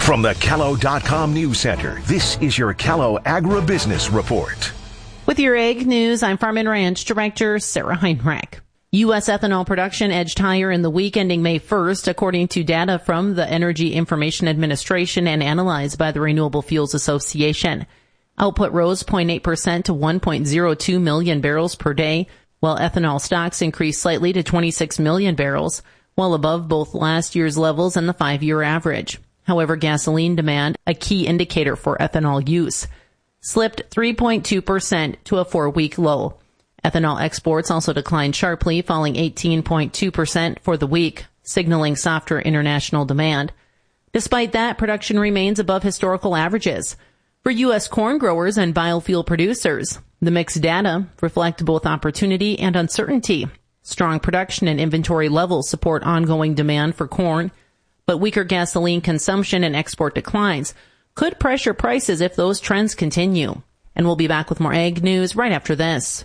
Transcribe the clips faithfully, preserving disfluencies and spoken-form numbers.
From the Callow dot com News Center, this is your Callow Agribusiness Report. With your Ag News, I'm Farm and Ranch Director Sarah Heinrich. U S ethanol production edged higher in the week ending May first, according to data from the Energy Information Administration and analyzed by the Renewable Fuels Association. Output rose zero point eight percent to one point zero two million barrels per day, while ethanol stocks increased slightly to twenty-six million barrels, well above both last year's levels and the five-year average. However, gasoline demand, a key indicator for ethanol use, slipped three point two percent to a four-week low. Ethanol exports also declined sharply, falling eighteen point two percent for the week, signaling softer international demand. Despite that, production remains above historical averages. For U S corn growers and biofuel producers, the mixed data reflect both opportunity and uncertainty. Strong production and inventory levels support ongoing demand for corn, but weaker gasoline consumption and export declines could pressure prices if those trends continue. And we'll be back with more ag news right after this.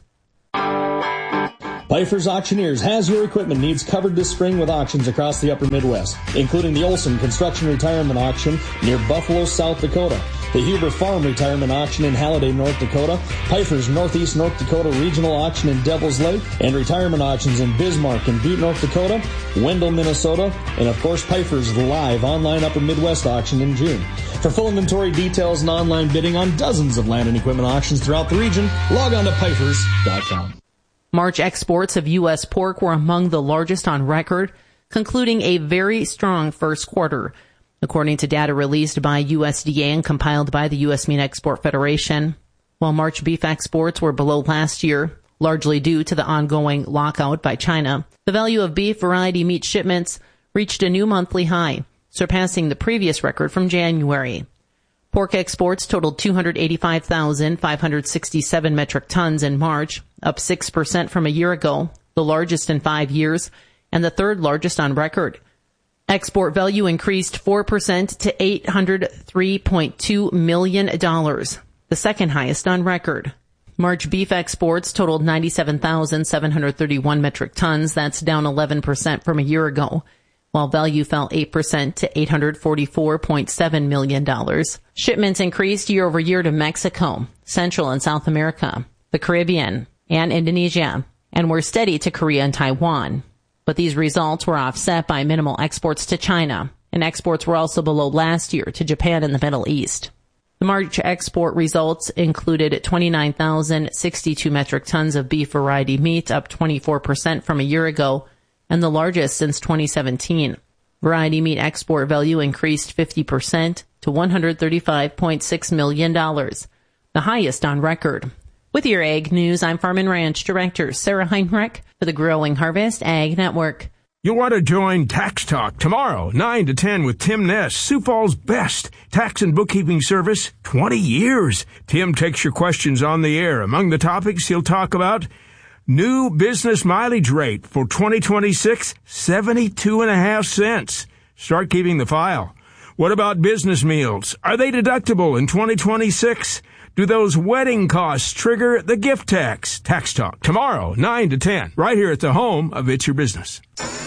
Pfeiffer's Auctioneers has your equipment needs covered this spring with auctions across the upper Midwest, including the Olson Construction Retirement Auction near Buffalo, South Dakota, the Huber Farm Retirement Auction in Halliday, North Dakota, Pfeiffer's Northeast North Dakota Regional Auction in Devils Lake, and retirement auctions in Bismarck and Butte, North Dakota, Wendell, Minnesota, and of course Pfeiffer's live online Upper Midwest auction in June. For full inventory details and online bidding on dozens of land and equipment auctions throughout the region, log on to Pfeiffer's dot com. March exports of U S pork were among the largest on record, concluding a very strong first quarter, according to data released by U S D A and compiled by the U S Meat Export Federation. While March beef exports were below last year, largely due to the ongoing lockout by China, the value of beef variety meat shipments reached a new monthly high, surpassing the previous record from January. Pork exports totaled two hundred eighty-five thousand five hundred sixty-seven metric tons in March, up six percent from a year ago, the largest in five years, and the third largest on record. Export value increased four percent to eight hundred three point two million dollars, the second highest on record. March beef exports totaled ninety-seven thousand seven hundred thirty-one metric tons, that's down eleven percent from a year ago, while value fell eight percent to eight hundred forty-four point seven million dollars. Shipments increased year over year to Mexico, Central and South America, the Caribbean, and Indonesia, and were steady to Korea and Taiwan. But these results were offset by minimal exports to China, and exports were also below last year to Japan and the Middle East. The March export results included twenty-nine thousand sixty-two metric tons of beef variety meat, up twenty-four percent from a year ago, and the largest since twenty seventeen. Variety meat export value increased fifty percent to one hundred thirty-five point six million dollars, the highest on record. With your Ag News, I'm Farm and Ranch Director Sarah Heinrich for the Growing Harvest Ag Network. You'll want to join Tax Talk tomorrow, nine to ten with Tim Ness, Sioux Falls' best tax and bookkeeping service, twenty years. Tim takes your questions on the air. Among the topics he'll talk about: new business mileage rate for twenty twenty-six, seventy-two and a half cents. Start keeping the file. What about business meals? Are they deductible in twenty twenty-six? Do those wedding costs trigger the gift tax? Tax Talk tomorrow, nine to ten, right here at the home of It's Your Business.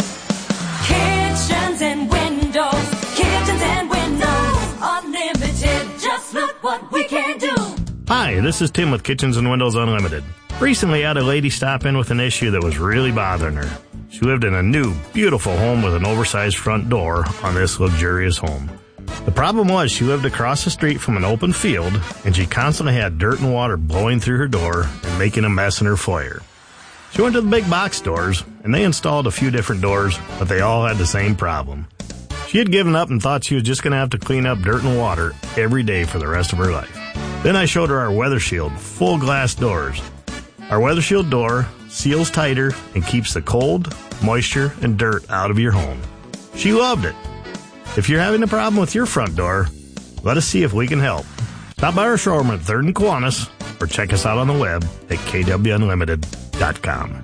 Kitchens and windows, kitchens and windows, unlimited. Just look what we can do. Hi, this is Tim with Kitchens and Windows Unlimited. Recently, I had a lady stop in with an issue that was really bothering her. She lived in a new, beautiful home with an oversized front door on this luxurious home. The problem was she lived across the street from an open field, and she constantly had dirt and water blowing through her door and making a mess in her foyer. She went to the big box stores, and they installed a few different doors, but they all had the same problem. She had given up and thought she was just going to have to clean up dirt and water every day for the rest of her life. Then I showed her our Weather Shield full glass doors. Our Weather Shield door seals tighter and keeps the cold, moisture, and dirt out of your home. She loved it. If you're having a problem with your front door, let us see if we can help. Stop by our showroom at third and Kiwanis or check us out on the web at k w unlimited dot com.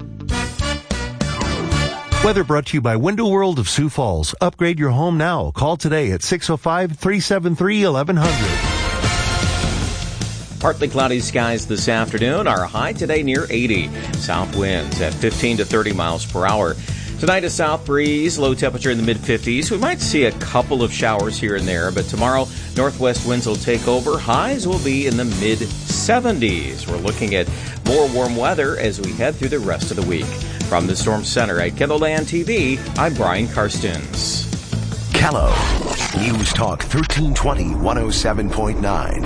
Weather brought to you by Window World of Sioux Falls. Upgrade your home now. Call today at six oh five, three seven three, eleven hundred. Partly cloudy skies this afternoon. Our high today near eighty. South winds at fifteen to thirty miles per hour. Tonight, a south breeze, low temperature in the mid-fifties. We might see a couple of showers here and there, but tomorrow, northwest winds will take over. Highs will be in the mid-seventies. We're looking at more warm weather as we head through the rest of the week. From the Storm Center at KELOLAND T V, I'm Brian Karstens. Kello News Talk thirteen twenty, one oh seven point nine.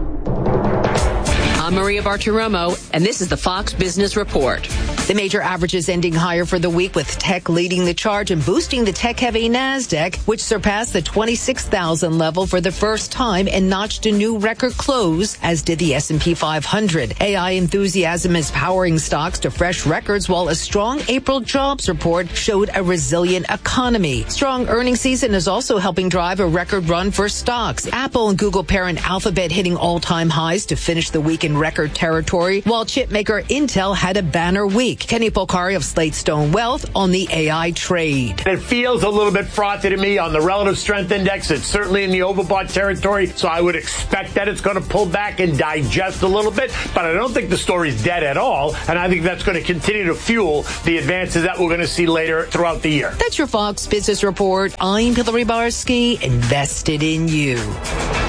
I'm Maria Bartiromo, and this is the Fox Business Report. The major averages ending higher for the week, with tech leading the charge and boosting the tech-heavy NASDAQ, which surpassed the twenty-six thousand level for the first time and notched a new record close, as did the S and P five hundred. A I enthusiasm is powering stocks to fresh records, while a strong April jobs report showed a resilient economy. Strong earnings season is also helping drive a record run for stocks. Apple and Google parent Alphabet hitting all-time highs to finish the week in record territory, while chipmaker Intel had a banner week. Kenny Polcari of Slate Stone Wealth on the A I trade. It feels a little bit frothy to me on the relative strength index. It's certainly in the overbought territory, so I would expect that it's going to pull back and digest a little bit, but I don't think the story's dead at all, and I think that's going to continue to fuel the advances that we're going to see later throughout the year. That's your Fox Business Report. I'm Hillary Barsky, invested in you.